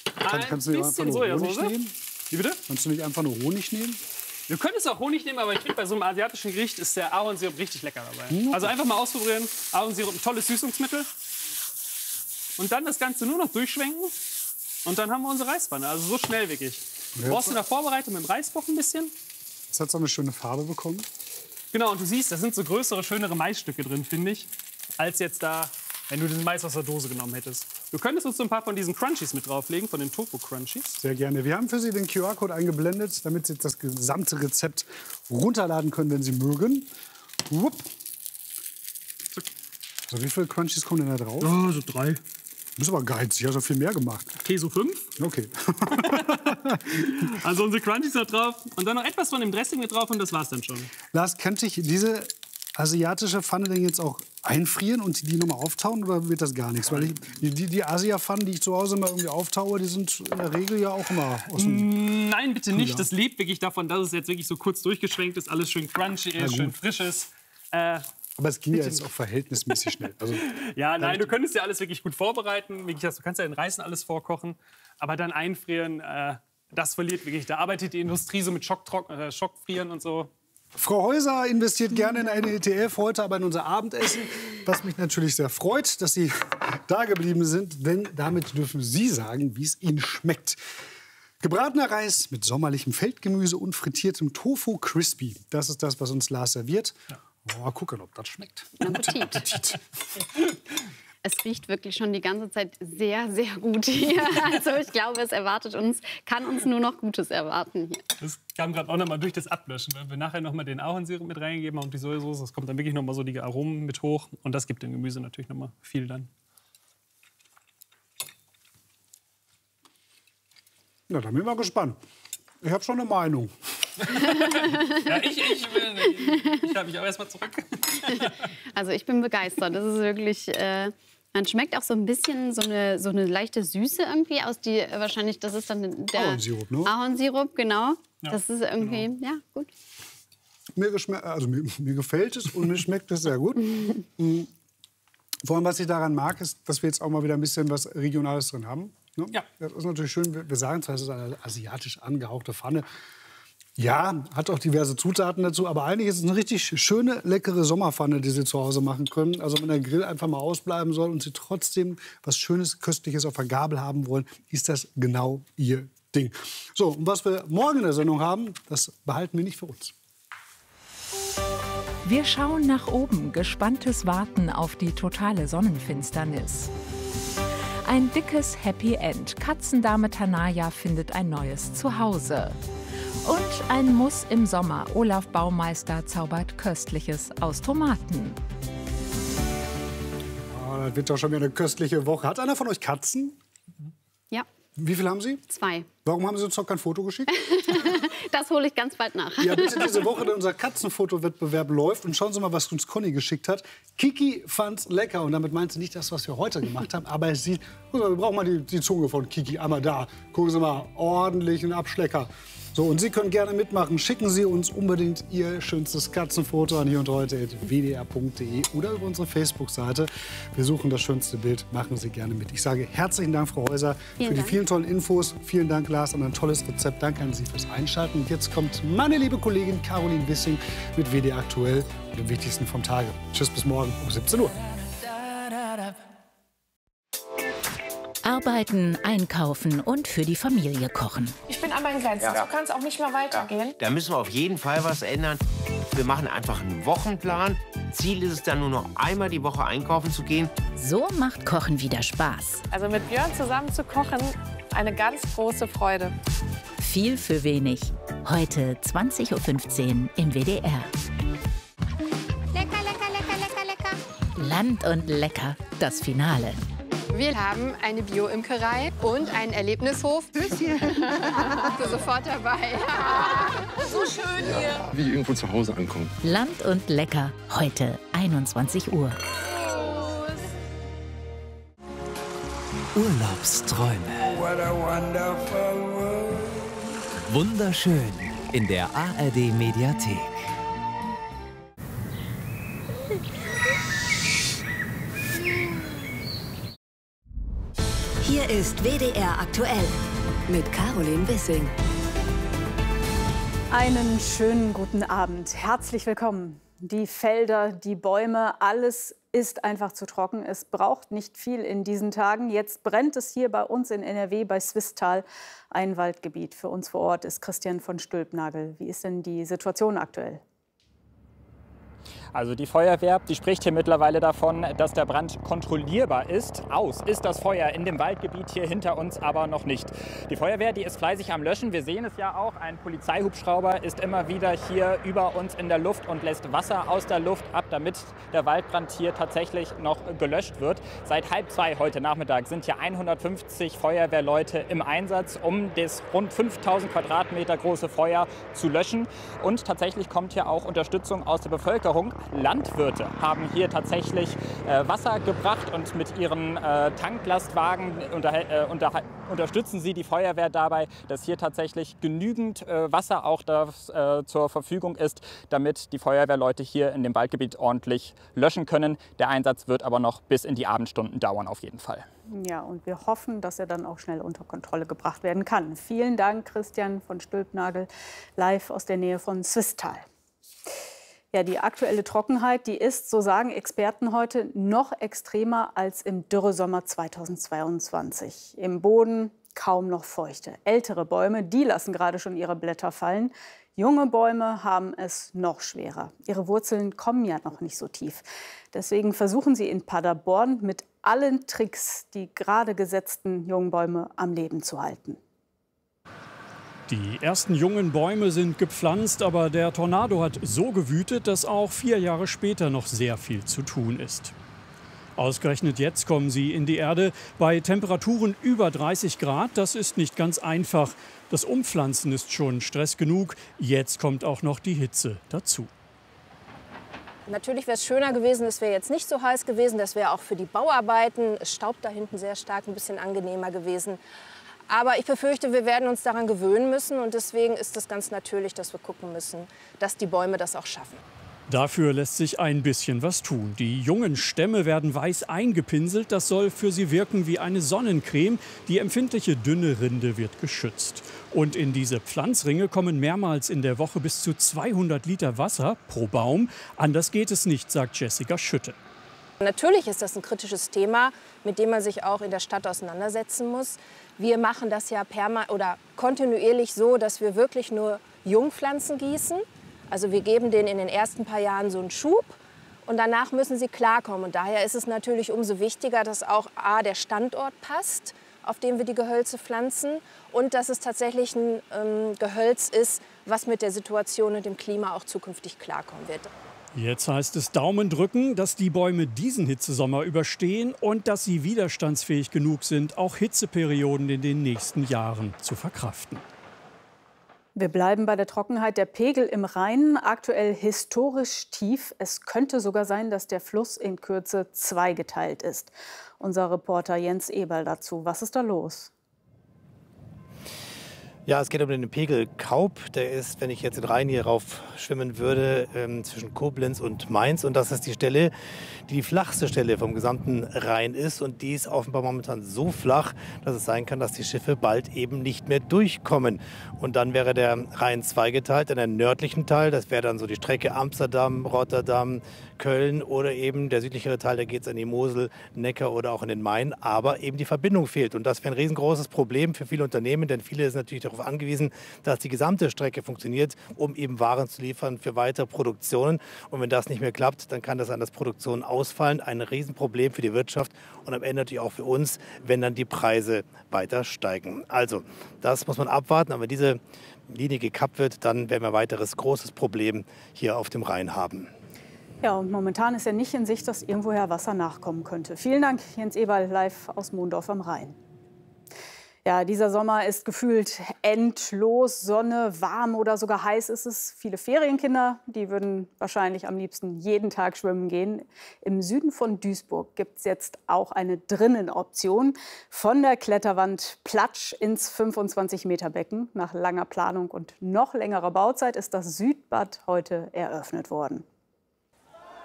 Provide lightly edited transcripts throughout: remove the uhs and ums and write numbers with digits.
Kannst du nicht einfach nur Honig nehmen? Wie bitte? Kannst du nicht einfach nur Honig nehmen? Du könntest auch Honig nehmen, aber ich finde, bei so einem asiatischen Gericht ist der Ahornsirup richtig lecker dabei. Also einfach mal ausprobieren. Ahornsirup, ein tolles Süßungsmittel. Und dann das Ganze nur noch durchschwenken. Und dann haben wir unsere Reispfanne. Also so schnell wirklich. Du brauchst in der Vorbereitung mit dem Reisbock ein bisschen. Das hat so eine schöne Farbe bekommen. Genau, und du siehst, da sind so größere, schönere Maisstücke drin, finde ich, als jetzt da, wenn du den Mais aus der Dose genommen hättest. Du könntest uns so ein paar von diesen Crunchies mit drauflegen, von den Tofu-Crunchies. Sehr gerne. Wir haben für Sie den QR-Code eingeblendet, damit Sie das gesamte Rezept runterladen können, wenn Sie mögen. Wupp. So, wie viele Crunchies kommen denn da drauf? Oh, so 3. Du bist aber geizig, hast du viel mehr gemacht. Okay, so 5. Okay. Also unsere Crunchies da drauf und dann noch etwas von dem Dressing mit drauf und das war's dann schon. Lars, könnte ich diese asiatische Pfanne denn jetzt auch einfrieren und die nochmal auftauen oder wird das gar nichts? Weil die Asia-Pfannen, die ich zu Hause mal irgendwie auftaue, die sind in der Regel ja auch immer aus dem Nein, bitte nicht. Das lebt wirklich davon, dass es jetzt wirklich so kurz durchgeschwenkt ist, alles schön crunchy ist, schön frisch ist. Aber es ging ja jetzt auch verhältnismäßig schnell. Also, ja, nein, du könntest ja alles wirklich gut vorbereiten. Wie gesagt, du kannst ja in Reisen alles vorkochen, aber dann einfrieren, das verliert wirklich. Da arbeitet die Industrie so mit Schockfrieren und so. Frau Häuser investiert gerne in eine ETF, heute aber in unser Abendessen. Was mich natürlich sehr freut, dass Sie da geblieben sind, denn damit dürfen Sie sagen, wie es Ihnen schmeckt. Gebratener Reis mit sommerlichem Feldgemüse und frittiertem Tofu Crispy. Das ist das, was uns Lars serviert. Ja. Mal gucken, ob das schmeckt. Appetit. Es riecht wirklich schon die ganze Zeit sehr, sehr gut hier. Also ich glaube, kann uns nur noch Gutes erwarten hier. Das kam gerade auch noch mal durch das Ablöschen, weil wir nachher noch mal den Ahornsirup mit reingegeben haben und die Sojasauce. Das kommt dann wirklich noch mal so die Aromen mit hoch und das gibt dem Gemüse natürlich noch mal viel dann. Na, da bin ich mal gespannt. Ich habe schon eine Meinung. Ja, ich halte mich auch erst mal zurück. Also ich bin begeistert. Das ist wirklich... Man schmeckt auch so ein bisschen so eine leichte Süße irgendwie aus die wahrscheinlich das ist dann der Ahornsirup, ne? Ahornsirup, genau. Ja, das ist irgendwie ja gut. Mir gefällt es und mir schmeckt es sehr gut. Vor allem, was ich daran mag, ist, dass wir jetzt auch mal wieder ein bisschen was Regionales drin haben. Ne? Ja. Das ist natürlich schön. Wir sagen zwar, es ist eine asiatisch angehauchte Pfanne. Ja, hat auch diverse Zutaten dazu, aber eigentlich ist es eine richtig schöne, leckere Sommerpfanne, die Sie zu Hause machen können. Also wenn der Grill einfach mal ausbleiben soll und Sie trotzdem was Schönes, Köstliches auf der Gabel haben wollen, ist das genau Ihr Ding. So, und was wir morgen in der Sendung haben, das behalten wir nicht für uns. Wir schauen nach oben, gespanntes Warten auf die totale Sonnenfinsternis. Ein dickes Happy End. Katzendame Tanaya findet ein neues Zuhause. Und ein Muss im Sommer. Olaf Baumeister zaubert Köstliches aus Tomaten. Oh, das wird doch schon wieder eine köstliche Woche. Hat einer von euch Katzen? Ja. Wie viele haben Sie? 2. Warum haben Sie uns noch kein Foto geschickt? Das hole ich ganz bald nach. Ja, bitte diese Woche, denn unser Katzenfotowettbewerb läuft. Und schauen Sie mal, was uns Conny geschickt hat. Kiki fand's lecker. Und damit meint sie nicht das, was wir heute gemacht haben. Aber es sieht, wir brauchen mal die Zunge von Kiki einmal da. Gucken Sie mal, ordentlich einen Abschlecker. So, und Sie können gerne mitmachen. Schicken Sie uns unbedingt Ihr schönstes Katzenfoto an hierundheute@wdr.de oder über unsere Facebook-Seite. Wir suchen das schönste Bild. Machen Sie gerne mit. Ich sage herzlichen Dank, Frau Häuser, für die vielen tollen Infos. Vielen Dank, Lars, an ein tolles Rezept. Danke an Sie fürs Einschalten. Und jetzt kommt meine liebe Kollegin Caroline Wissing mit WDR aktuell und dem Wichtigsten vom Tage. Tschüss, bis morgen um 17 Uhr. Arbeiten, einkaufen und für die Familie kochen. Ich bin an meinen Grenzen. Ja. So kann es auch nicht mehr weitergehen. Ja. Da müssen wir auf jeden Fall was ändern. Wir machen einfach einen Wochenplan. Ziel ist es dann nur noch einmal die Woche einkaufen zu gehen. So macht Kochen wieder Spaß. Also mit Björn zusammen zu kochen, eine ganz große Freude. Viel für wenig. Heute 20:15 Uhr im WDR. Lecker, lecker, lecker, lecker, lecker. Land und lecker, das Finale. Wir haben eine Bio-Imkerei und einen Erlebnishof. Bist du sofort dabei? So schön hier. Wie irgendwo zu Hause ankommen. Land und lecker, heute 21 Uhr. Urlaubsträume. What a wonderful world. Wunderschön in der ARD Mediathek. Hier ist WDR aktuell mit Caroline Wissing. Einen schönen guten Abend. Herzlich willkommen. Die Felder, die Bäume, alles ist einfach zu trocken. Es braucht nicht viel in diesen Tagen. Jetzt brennt es hier bei uns in NRW bei Swisttal, ein Waldgebiet. Für uns vor Ort ist Christian von Stülpnagel. Wie ist denn die Situation aktuell? Also die Feuerwehr, die spricht hier mittlerweile davon, dass der Brand kontrollierbar ist. Aus ist das Feuer in dem Waldgebiet hier hinter uns aber noch nicht. Die Feuerwehr, die ist fleißig am Löschen. Wir sehen es ja auch. Ein Polizeihubschrauber ist immer wieder hier über uns in der Luft und lässt Wasser aus der Luft ab, damit der Waldbrand hier tatsächlich noch gelöscht wird. Seit 1:30 heute Nachmittag sind hier 150 Feuerwehrleute im Einsatz, um das rund 5000 Quadratmeter große Feuer zu löschen. Und tatsächlich kommt hier auch Unterstützung aus der Bevölkerung. Landwirte haben hier tatsächlich Wasser gebracht und mit ihren Tanklastwagen unterstützen sie die Feuerwehr dabei, dass hier tatsächlich genügend Wasser auch zur Verfügung ist, damit die Feuerwehrleute hier in dem Waldgebiet ordentlich löschen können. Der Einsatz wird aber noch bis in die Abendstunden dauern auf jeden Fall. Ja, und wir hoffen, dass er dann auch schnell unter Kontrolle gebracht werden kann. Vielen Dank, Christian von Stülpnagel, live aus der Nähe von Swisttal. Ja, die aktuelle Trockenheit, die ist, so sagen Experten heute, noch extremer als im Dürresommer 2022. Im Boden kaum noch Feuchte. Ältere Bäume, die lassen gerade schon ihre Blätter fallen. Junge Bäume haben es noch schwerer. Ihre Wurzeln kommen ja noch nicht so tief. Deswegen versuchen sie in Paderborn mit allen Tricks, die gerade gesetzten jungen Bäume am Leben zu halten. Die ersten jungen Bäume sind gepflanzt, aber der Tornado hat so gewütet, dass auch 4 Jahre später noch sehr viel zu tun ist. Ausgerechnet jetzt kommen sie in die Erde bei Temperaturen über 30 Grad. Das ist nicht ganz einfach. Das Umpflanzen ist schon Stress genug. Jetzt kommt auch noch die Hitze dazu. Natürlich wäre es schöner gewesen, es wäre jetzt nicht so heiß gewesen. Das wäre auch für die Bauarbeiten, es staubt da hinten sehr stark, ein bisschen angenehmer gewesen. Aber ich befürchte, wir werden uns daran gewöhnen müssen. Und deswegen ist es ganz natürlich, dass wir gucken müssen, dass die Bäume das auch schaffen. Dafür lässt sich ein bisschen was tun. Die jungen Stämme werden weiß eingepinselt. Das soll für sie wirken wie eine Sonnencreme. Die empfindliche dünne Rinde wird geschützt. Und in diese Pflanzringe kommen mehrmals in der Woche bis zu 200 Liter Wasser pro Baum. Anders geht es nicht, sagt Jessica Schütte. Natürlich ist das ein kritisches Thema, mit dem man sich auch in der Stadt auseinandersetzen muss. Wir machen das ja kontinuierlich so, dass wir wirklich nur Jungpflanzen gießen. Also wir geben denen in den ersten paar Jahren so einen Schub und danach müssen sie klarkommen. Und daher ist es natürlich umso wichtiger, dass auch der Standort passt, auf dem wir die Gehölze pflanzen, und dass es tatsächlich ein Gehölz ist, was mit der Situation und dem Klima auch zukünftig klarkommen wird. Jetzt heißt es Daumen drücken, dass die Bäume diesen Hitzesommer überstehen und dass sie widerstandsfähig genug sind, auch Hitzeperioden in den nächsten Jahren zu verkraften. Wir bleiben bei der Trockenheit. Der Pegel im Rhein aktuell historisch tief. Es könnte sogar sein, dass der Fluss in Kürze zweigeteilt ist. Unser Reporter Jens Eberl dazu. Was ist da los? Ja, es geht um den Pegel Kaup. Der ist, wenn ich jetzt den Rhein hier rauf schwimmen würde, zwischen Koblenz und Mainz. Und das ist die Stelle, die flachste Stelle vom gesamten Rhein ist. Und die ist offenbar momentan so flach, dass es sein kann, dass die Schiffe bald eben nicht mehr durchkommen. Und dann wäre der Rhein zweigeteilt in einen nördlichen Teil. Das wäre dann so die Strecke Amsterdam, Rotterdam, Köln oder eben der südlichere Teil, da geht es an die Mosel, Neckar oder auch in den Main. Aber eben die Verbindung fehlt. Und das wäre ein riesengroßes Problem für viele Unternehmen, denn viele sind natürlich darauf angewiesen, dass die gesamte Strecke funktioniert, um eben Waren zu liefern für weitere Produktionen. Und wenn das nicht mehr klappt, dann kann das an das Produktionen ausfallen. Ein Riesenproblem für die Wirtschaft und am Ende natürlich auch für uns, wenn dann die Preise weiter steigen. Also, das muss man abwarten. Aber wenn diese Linie gekappt wird, dann werden wir ein weiteres großes Problem hier auf dem Rhein haben. Ja, und momentan ist ja nicht in Sicht, dass irgendwoher Wasser nachkommen könnte. Vielen Dank, Jens Eberl, live aus Mondorf am Rhein. Ja, dieser Sommer ist gefühlt endlos. Sonne, warm oder sogar heiß ist es. Viele Ferienkinder, die würden wahrscheinlich am liebsten jeden Tag schwimmen gehen. Im Süden von Duisburg gibt es jetzt auch eine Drinnenoption. Von der Kletterwand Platsch ins 25-Meter-Becken. Nach langer Planung und noch längerer Bauzeit ist das Südbad heute eröffnet worden.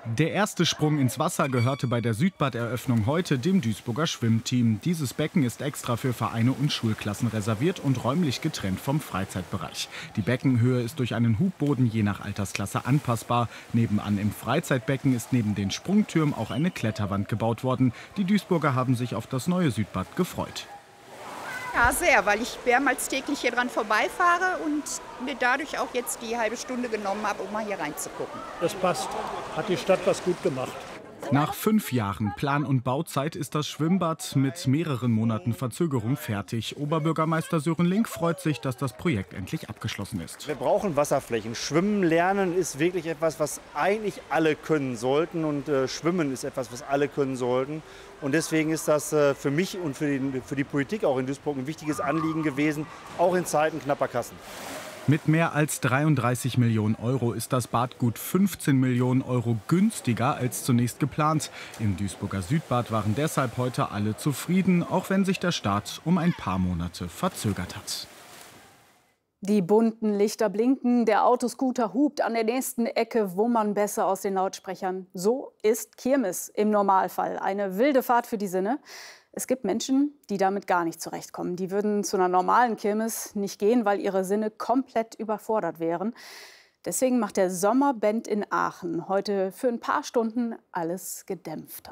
Der erste Sprung ins Wasser gehörte bei der Südbad-Eröffnung heute dem Duisburger Schwimmteam. Dieses Becken ist extra für Vereine und Schulklassen reserviert und räumlich getrennt vom Freizeitbereich. Die Beckenhöhe ist durch einen Hubboden je nach Altersklasse anpassbar. Nebenan im Freizeitbecken ist neben den Sprungtürmen auch eine Kletterwand gebaut worden. Die Duisburger haben sich auf das neue Südbad gefreut. Ja, sehr, weil ich mehrmals täglich hier dran vorbeifahre und mir dadurch auch jetzt die halbe Stunde genommen habe, um mal hier reinzugucken. Das passt. Hat die Stadt was gut gemacht. Nach 5 Jahren Plan- und Bauzeit ist das Schwimmbad mit mehreren Monaten Verzögerung fertig. Oberbürgermeister Sören Link freut sich, dass das Projekt endlich abgeschlossen ist. Wir brauchen Wasserflächen. Schwimmen lernen ist wirklich etwas, was eigentlich alle können sollten. Und Schwimmen ist etwas, was alle können sollten. Und deswegen ist das für mich und für die Politik auch in Duisburg ein wichtiges Anliegen gewesen, auch in Zeiten knapper Kassen. Mit mehr als 33 Millionen Euro ist das Bad gut 15 Millionen Euro günstiger als zunächst geplant. Im Duisburger Südbad waren deshalb heute alle zufrieden, auch wenn sich der Start um ein paar Monate verzögert hat. Die bunten Lichter blinken, der Autoscooter hupt an der nächsten Ecke, wummern Bässe aus den Lautsprechern. So ist Kirmes im Normalfall. Eine wilde Fahrt für die Sinne. Es gibt Menschen, die damit gar nicht zurechtkommen. Die würden zu einer normalen Kirmes nicht gehen, weil ihre Sinne komplett überfordert wären. Deswegen macht der Sommerband in Aachen heute für ein paar Stunden alles gedämpfter.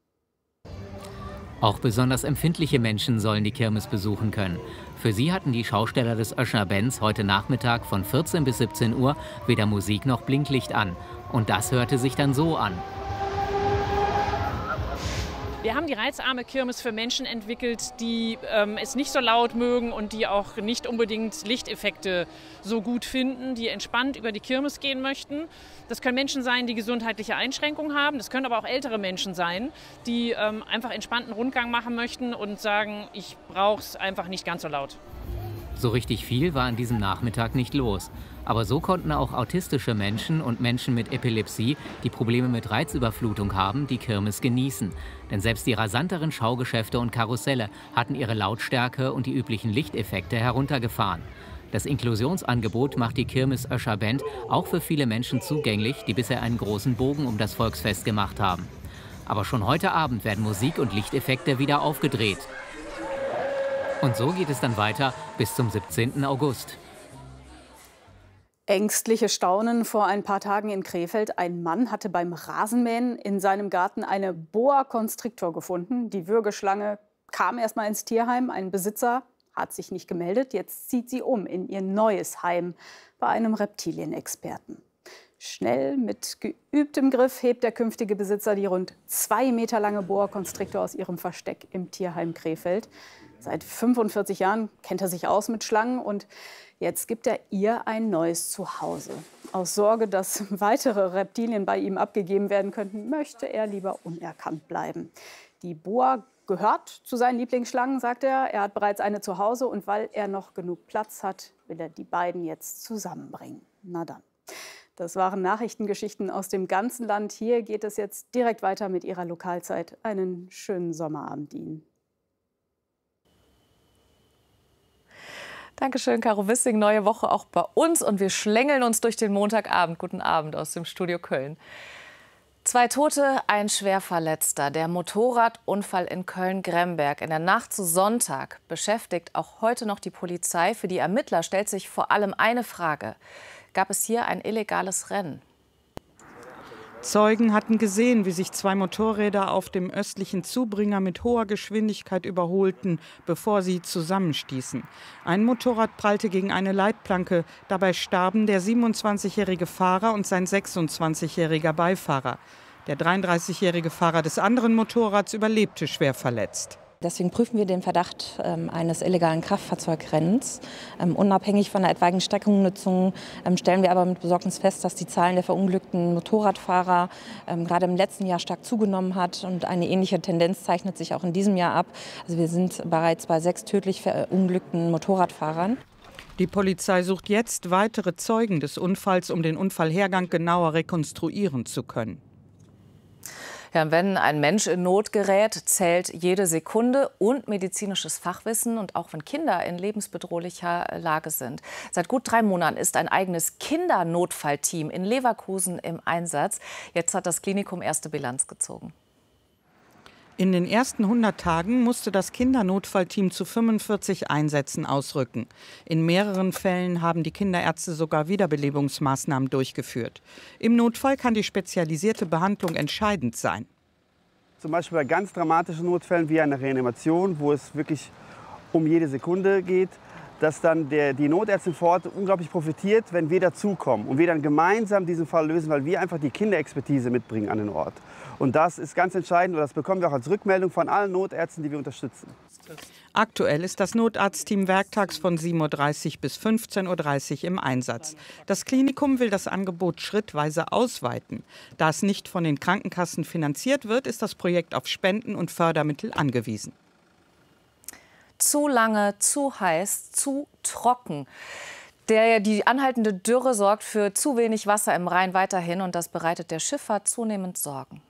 Auch besonders empfindliche Menschen sollen die Kirmes besuchen können. Für sie hatten die Schausteller des Oeschner Bands heute Nachmittag von 14 bis 17 Uhr weder Musik noch Blinklicht an. Und das hörte sich dann so an. Wir haben die reizarme Kirmes für Menschen entwickelt, die es nicht so laut mögen und die auch nicht unbedingt Lichteffekte so gut finden, die entspannt über die Kirmes gehen möchten. Das können Menschen sein, die gesundheitliche Einschränkungen haben. Das können aber auch ältere Menschen sein, die einfach entspannten Rundgang machen möchten und sagen, ich brauche es einfach nicht ganz so laut. So richtig viel war an diesem Nachmittag nicht los. Aber so konnten auch autistische Menschen und Menschen mit Epilepsie, die Probleme mit Reizüberflutung haben, die Kirmes genießen. Denn selbst die rasanteren Schaugeschäfte und Karusselle hatten ihre Lautstärke und die üblichen Lichteffekte heruntergefahren. Das Inklusionsangebot macht die Kirmes Oeschner Band auch für viele Menschen zugänglich, die bisher einen großen Bogen um das Volksfest gemacht haben. Aber schon heute Abend werden Musik und Lichteffekte wieder aufgedreht. Und so geht es dann weiter bis zum 17. August. Ängstliche Staunen vor ein paar Tagen in Krefeld. Ein Mann hatte beim Rasenmähen in seinem Garten eine Boa Constrictor gefunden. Die Würgeschlange kam erst mal ins Tierheim. Ein Besitzer hat sich nicht gemeldet. Jetzt zieht sie um in ihr neues Heim bei einem Reptilienexperten. Schnell, mit geübtem Griff, hebt der künftige Besitzer die rund 2 Meter lange Boa Constrictor aus ihrem Versteck im Tierheim Krefeld. Seit 45 Jahren kennt er sich aus mit Schlangen und jetzt gibt er ihr ein neues Zuhause. Aus Sorge, dass weitere Reptilien bei ihm abgegeben werden könnten, möchte er lieber unerkannt bleiben. Die Boa gehört zu seinen Lieblingsschlangen, sagt er. Er hat bereits eine zu Hause und weil er noch genug Platz hat, will er die beiden jetzt zusammenbringen. Na dann. Das waren Nachrichtengeschichten aus dem ganzen Land. Hier geht es jetzt direkt weiter mit Ihrer Lokalzeit. Einen schönen Sommerabend Ihnen. Dankeschön, Caro Wissing. Neue Woche auch bei uns. Und wir schlängeln uns durch den Montagabend. Guten Abend aus dem Studio Köln. 2 Tote, ein Schwerverletzter. Der Motorradunfall in Köln-Gremberg in der Nacht zu Sonntag beschäftigt auch heute noch die Polizei. Für die Ermittler stellt sich vor allem eine Frage. Gab es hier ein illegales Rennen? Zeugen hatten gesehen, wie sich 2 Motorräder auf dem östlichen Zubringer mit hoher Geschwindigkeit überholten, bevor sie zusammenstießen. Ein Motorrad prallte gegen eine Leitplanke. Dabei starben der 27-jährige Fahrer und sein 26-jähriger Beifahrer. Der 33-jährige Fahrer des anderen Motorrads überlebte schwer verletzt. Deswegen prüfen wir den Verdacht eines illegalen Kraftfahrzeugrennens. Unabhängig von der etwaigen Streckennutzung stellen wir aber mit Besorgnis fest, dass die Zahlen der verunglückten Motorradfahrer gerade im letzten Jahr stark zugenommen hat. Und eine ähnliche Tendenz zeichnet sich auch in diesem Jahr ab. Also wir sind bereits bei 6 tödlich verunglückten Motorradfahrern. Die Polizei sucht jetzt weitere Zeugen des Unfalls, um den Unfallhergang genauer rekonstruieren zu können. Ja, wenn ein Mensch in Not gerät, zählt jede Sekunde und medizinisches Fachwissen. Und auch wenn Kinder in lebensbedrohlicher Lage sind. Seit gut 3 Monaten ist ein eigenes Kindernotfallteam in Leverkusen im Einsatz. Jetzt hat das Klinikum erste Bilanz gezogen. In den ersten 100 Tagen musste das Kindernotfallteam zu 45 Einsätzen ausrücken. In mehreren Fällen haben die Kinderärzte sogar Wiederbelebungsmaßnahmen durchgeführt. Im Notfall kann die spezialisierte Behandlung entscheidend sein. Zum Beispiel bei ganz dramatischen Notfällen wie einer Reanimation, wo es wirklich um jede Sekunde geht, dass dann die Notärztin vor Ort unglaublich profitiert, wenn wir dazukommen und wir dann gemeinsam diesen Fall lösen, weil wir einfach die Kinderexpertise mitbringen an den Ort. Und das ist ganz entscheidend und das bekommen wir auch als Rückmeldung von allen Notärzten, die wir unterstützen. Aktuell ist das Notarztteam werktags von 7:30 Uhr bis 15:30 Uhr im Einsatz. Das Klinikum will das Angebot schrittweise ausweiten. Da es nicht von den Krankenkassen finanziert wird, ist das Projekt auf Spenden und Fördermittel angewiesen. Zu lange, zu heiß, zu trocken. Die anhaltende Dürre sorgt für zu wenig Wasser im Rhein weiterhin und das bereitet der Schifffahrt zunehmend Sorgen.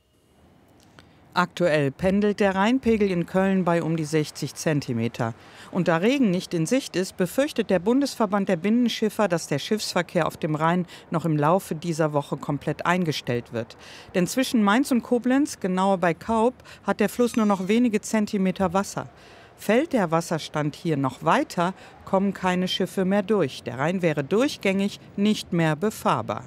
Aktuell pendelt der Rheinpegel in Köln bei um die 60 Zentimeter. Und da Regen nicht in Sicht ist, befürchtet der Bundesverband der Binnenschiffer, dass der Schiffsverkehr auf dem Rhein noch im Laufe dieser Woche komplett eingestellt wird. Denn zwischen Mainz und Koblenz, genauer bei Kaub, hat der Fluss nur noch wenige Zentimeter Wasser. Fällt der Wasserstand hier noch weiter, kommen keine Schiffe mehr durch. Der Rhein wäre durchgängig nicht mehr befahrbar.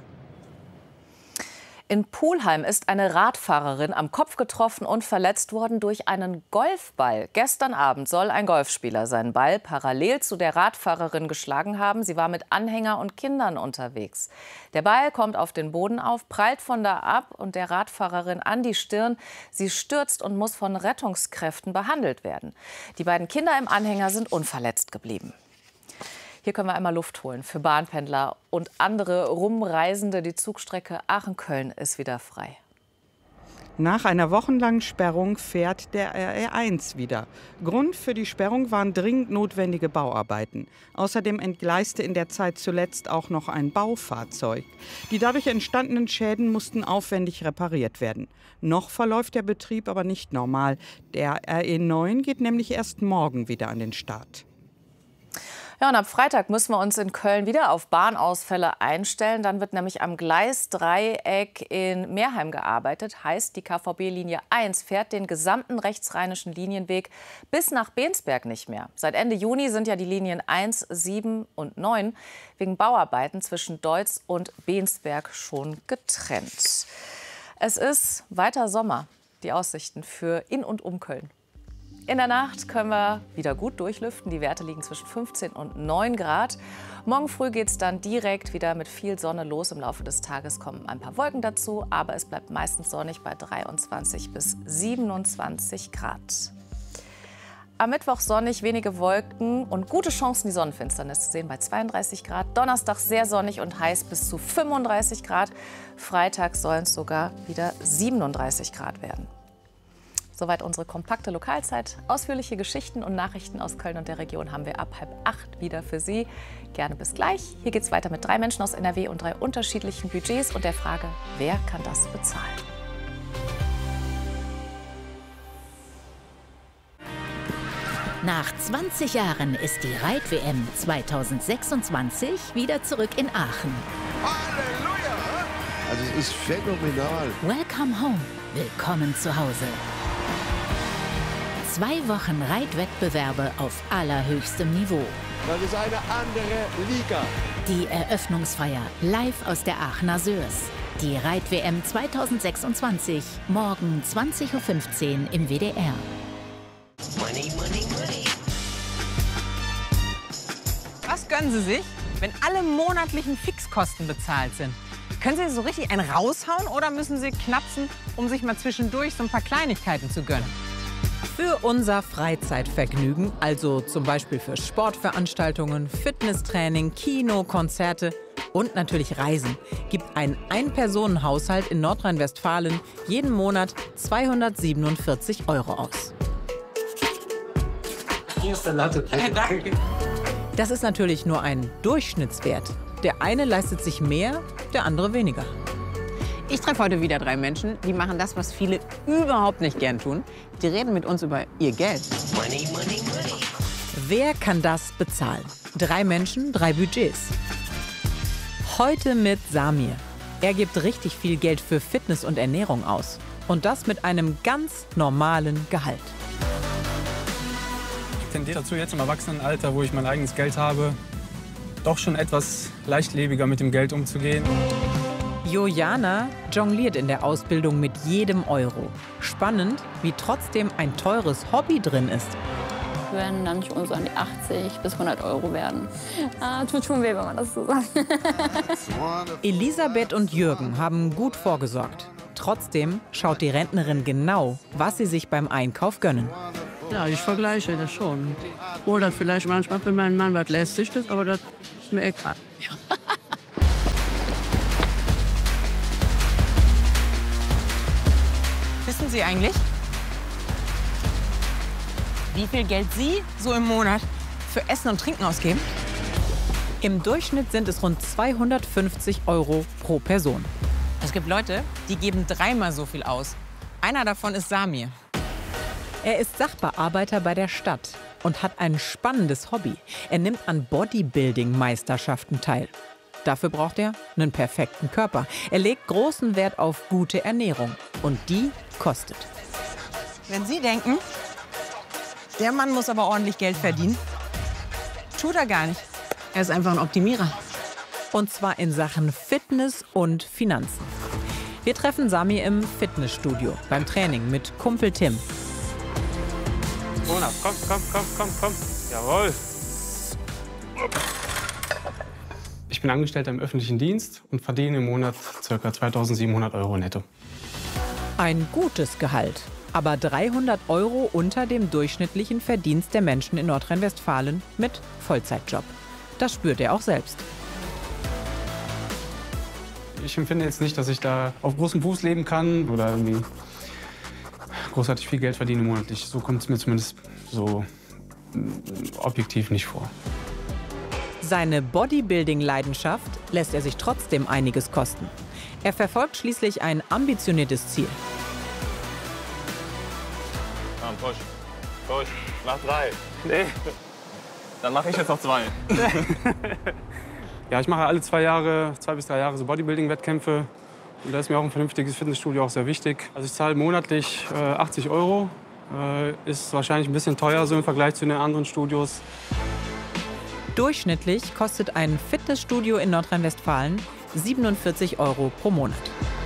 In Pulheim ist eine Radfahrerin am Kopf getroffen und verletzt worden durch einen Golfball. Gestern Abend soll ein Golfspieler seinen Ball parallel zu der Radfahrerin geschlagen haben. Sie war mit Anhänger und Kindern unterwegs. Der Ball kommt auf den Boden auf, prallt von da ab und der Radfahrerin an die Stirn. Sie stürzt und muss von Rettungskräften behandelt werden. Die beiden Kinder im Anhänger sind unverletzt geblieben. Hier können wir einmal Luft holen für Bahnpendler und andere Rumreisende. Die Zugstrecke Aachen-Köln ist wieder frei. Nach einer wochenlangen Sperrung fährt der RE1 wieder. Grund für die Sperrung waren dringend notwendige Bauarbeiten. Außerdem entgleiste in der Zeit zuletzt auch noch ein Baufahrzeug. Die dadurch entstandenen Schäden mussten aufwendig repariert werden. Noch verläuft der Betrieb aber nicht normal. Der RE9 geht nämlich erst morgen wieder an den Start. Ja, und ab Freitag müssen wir uns in Köln wieder auf Bahnausfälle einstellen. Dann wird nämlich am Gleisdreieck in Meerheim gearbeitet. Heißt, die KVB-Linie 1 fährt den gesamten rechtsrheinischen Linienweg bis nach Bensberg nicht mehr. Seit Ende Juni sind ja die Linien 1, 7 und 9 wegen Bauarbeiten zwischen Deutz und Bensberg schon getrennt. Es ist weiter Sommer. Die Aussichten für in und um Köln. In der Nacht können wir wieder gut durchlüften. Die Werte liegen zwischen 15 und 9 Grad. Morgen früh geht es dann direkt wieder mit viel Sonne los. Im Laufe des Tages kommen ein paar Wolken dazu, aber es bleibt meistens sonnig bei 23 bis 27 Grad. Am Mittwoch sonnig, wenige Wolken und gute Chancen, die Sonnenfinsternis zu sehen bei 32 Grad. Donnerstag sehr sonnig und heiß bis zu 35 Grad. Freitag sollen es sogar wieder 37 Grad werden. Soweit unsere kompakte Lokalzeit. Ausführliche Geschichten und Nachrichten aus Köln und der Region haben wir ab 7:30 wieder für Sie. Gerne bis gleich. Hier geht es weiter mit 3 Menschen aus NRW und 3 unterschiedlichen Budgets und der Frage, wer kann das bezahlen? Nach 20 Jahren ist die Reit-WM 2026 wieder zurück in Aachen. Halleluja! Also es ist phänomenal. Welcome home. Willkommen zu Hause. 2 Wochen Reitwettbewerbe auf allerhöchstem Niveau. Das ist eine andere Liga. Die Eröffnungsfeier live aus der Aachener Sörs. Die Reit-WM 2026, morgen 20:15 Uhr im WDR. Money, money, money. Was gönnen Sie sich, wenn alle monatlichen Fixkosten bezahlt sind? Können Sie so richtig einen raushauen oder müssen Sie knapsen, um sich mal zwischendurch so ein paar Kleinigkeiten zu gönnen? Für unser Freizeitvergnügen, also zum Beispiel für Sportveranstaltungen, Fitnesstraining, Kino, Konzerte und natürlich Reisen, gibt ein Ein-Personen-Haushalt in Nordrhein-Westfalen jeden Monat 247 € aus. Hier ist der Latte. Danke. Das ist natürlich nur ein Durchschnittswert. Der eine leistet sich mehr, der andere weniger. Ich treffe heute wieder 3 Menschen, die machen das, was viele überhaupt nicht gern tun. Die reden mit uns über ihr Geld. Money, money, money. Wer kann das bezahlen? 3 Menschen, 3 Budgets. Heute mit Samir. Er gibt richtig viel Geld für Fitness und Ernährung aus. Und das mit einem ganz normalen Gehalt. Ich tendiere dazu, jetzt im Erwachsenenalter, wo ich mein eigenes Geld habe, doch schon etwas leichtlebiger mit dem Geld umzugehen. Juliana jongliert in der Ausbildung mit jedem Euro. Spannend, wie trotzdem ein teures Hobby drin ist. Werden dann schon so an die 80 bis 100 € werden. Tut schon weh, wenn man das so sagt. Elisabeth und Jürgen haben gut vorgesorgt. Trotzdem schaut die Rentnerin genau, was sie sich beim Einkauf gönnen. Ja, ich vergleiche das schon. Oder vielleicht manchmal für meinen Mann was lästig ist, aber das ist mir egal. Ja. Wissen Sie eigentlich, wie viel Geld Sie so im Monat für Essen und Trinken ausgeben? Im Durchschnitt sind es rund 250 € pro Person. Es gibt Leute, die geben 3-mal so viel aus. Einer davon ist Samir. Er ist Sachbearbeiter bei der Stadt und hat ein spannendes Hobby. Er nimmt an Bodybuilding-Meisterschaften teil. Dafür braucht er einen perfekten Körper. Er legt großen Wert auf gute Ernährung. Und die kostet. Wenn Sie denken, der Mann muss aber ordentlich Geld verdienen, tut er gar nicht. Er ist einfach ein Optimierer. Und zwar in Sachen Fitness und Finanzen. Wir treffen Sami im Fitnessstudio beim Training mit Kumpel Tim. Mona, komm. Jawohl. Ich bin Angestellter im öffentlichen Dienst und verdiene im Monat ca. 2.700 € netto. Ein gutes Gehalt, aber 300 € unter dem durchschnittlichen Verdienst der Menschen in Nordrhein-Westfalen mit Vollzeitjob. Das spürt er auch selbst. Ich empfinde jetzt nicht, dass ich da auf großem Fuß leben kann oder irgendwie großartig viel Geld verdiene monatlich. So kommt es mir zumindest so objektiv nicht vor. Seine Bodybuilding-Leidenschaft lässt er sich trotzdem einiges kosten. Er verfolgt schließlich ein ambitioniertes Ziel. Push. Mach 3. Nee. Dann mache ich jetzt noch 2. Ja, ich mache alle 2 bis 3 Jahre so Bodybuilding-Wettkämpfe. Und da ist mir auch ein vernünftiges Fitnessstudio auch sehr wichtig. Also ich zahle monatlich 80 €. Ist wahrscheinlich ein bisschen teuer so im Vergleich zu den anderen Studios. Durchschnittlich kostet ein Fitnessstudio in Nordrhein-Westfalen 47 € pro Monat.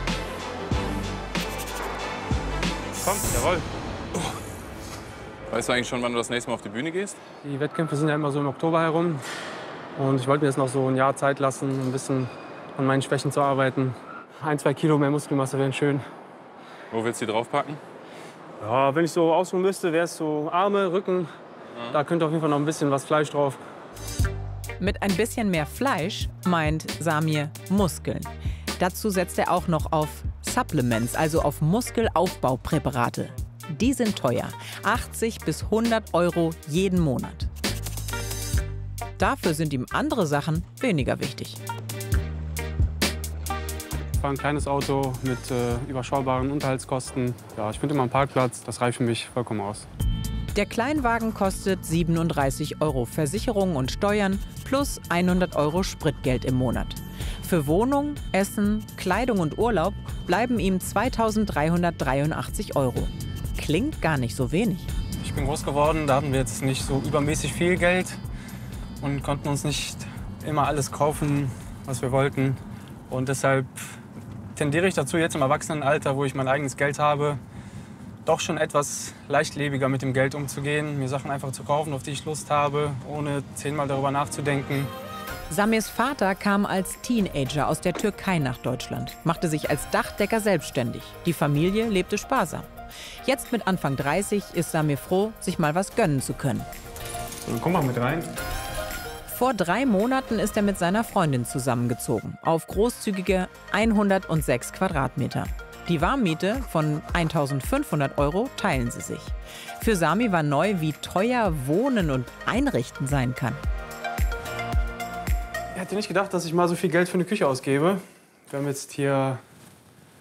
Komm, jawohl. Weißt du eigentlich schon, wann du das nächste Mal auf die Bühne gehst? Die Wettkämpfe sind ja immer so im Oktober herum. Und ich wollte mir jetzt noch so ein Jahr Zeit lassen, ein bisschen an meinen Schwächen zu arbeiten. 1-2 Kilo mehr Muskelmasse wären schön. Wo willst du die draufpacken? Ja, wenn ich so ausruhen müsste, wäre es so Arme, Rücken. Ja. Da könnte auf jeden Fall noch ein bisschen was Fleisch drauf. Mit ein bisschen mehr Fleisch meint Samir Muskeln. Dazu setzt er auch noch auf Supplements, also auf Muskelaufbaupräparate. Die sind teuer, 80 bis 100 € jeden Monat. Dafür sind ihm andere Sachen weniger wichtig. Ich fahre ein kleines Auto mit überschaubaren Unterhaltskosten. Ja, ich finde immer einen Parkplatz, das reicht für mich vollkommen aus. Der Kleinwagen kostet 37 € Versicherung und Steuern plus 100 € Spritgeld im Monat. Für Wohnung, Essen, Kleidung und Urlaub bleiben ihm 2.383 €. Klingt gar nicht so wenig. Ich bin groß geworden, da hatten wir jetzt nicht so übermäßig viel Geld und konnten uns nicht immer alles kaufen, was wir wollten. Und deshalb tendiere ich dazu, jetzt im Erwachsenenalter, wo ich mein eigenes Geld habe, doch schon etwas leichtlebiger mit dem Geld umzugehen, mir Sachen einfach zu kaufen, auf die ich Lust habe, ohne 10-mal darüber nachzudenken. Samirs Vater kam als Teenager aus der Türkei nach Deutschland, machte sich als Dachdecker selbstständig. Die Familie lebte sparsam. Jetzt mit Anfang 30 ist Samir froh, sich mal was gönnen zu können. So, komm mal mit rein. Vor 3 Monaten ist er mit seiner Freundin zusammengezogen, auf großzügige 106 Quadratmeter. Die Warmmiete von 1.500 € teilen sie sich. Für Sami war neu, wie teuer Wohnen und Einrichten sein kann. Ich hätte nicht gedacht, dass ich mal so viel Geld für eine Küche ausgebe. Wir haben jetzt hier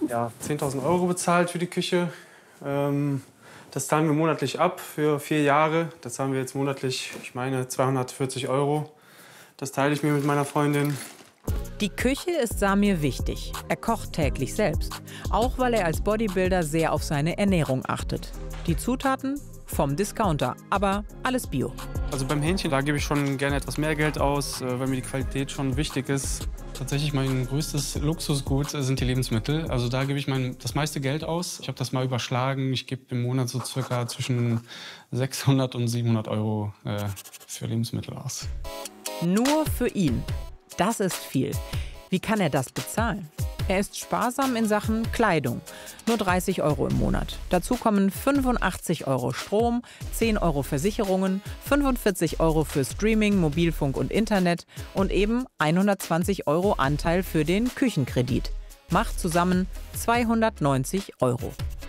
ja, 10.000 € bezahlt für die Küche. Das zahlen wir monatlich ab für 4 Jahre. Das zahlen wir jetzt monatlich, ich meine, 240 €. Das teile ich mir mit meiner Freundin. Die Küche ist Samir wichtig. Er kocht täglich selbst. Auch weil er als Bodybuilder sehr auf seine Ernährung achtet. Die Zutaten vom Discounter, aber alles Bio. Also beim Hähnchen, da gebe ich schon gerne etwas mehr Geld aus, weil mir die Qualität schon wichtig ist. Tatsächlich mein größtes Luxusgut sind die Lebensmittel. Also da gebe ich das meiste Geld aus. Ich habe das mal überschlagen. Ich gebe im Monat so circa zwischen 600 und 700 € für Lebensmittel aus. Nur für ihn. Das ist viel. Wie kann er das bezahlen? Er ist sparsam in Sachen Kleidung. Nur 30 € im Monat. Dazu kommen 85 € Strom, 10 € Versicherungen, 45 € für Streaming, Mobilfunk und Internet und eben 120 € Anteil für den Küchenkredit. Macht zusammen 290 €.